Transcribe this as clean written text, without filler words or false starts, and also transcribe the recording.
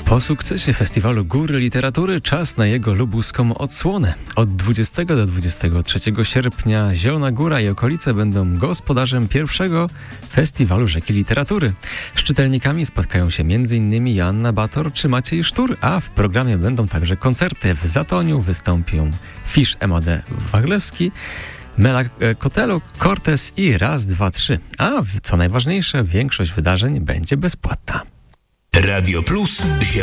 Po sukcesie Festiwalu Góry Literatury czas na jego lubuską odsłonę. Od 20 do 23 sierpnia Zielona Góra i okolice będą gospodarzem pierwszego Festiwalu Rzeki Literatury. Z czytelnikami spotkają się m.in. Joanna Bator czy Maciej Sztur, a w programie będą także koncerty. W Zatoniu wystąpią Fisz Emade Waglewski, Mela Koteluk, Cortez i Raz, Dwa, Trzy. A co najważniejsze, większość wydarzeń będzie bezpłatna. Radio Plus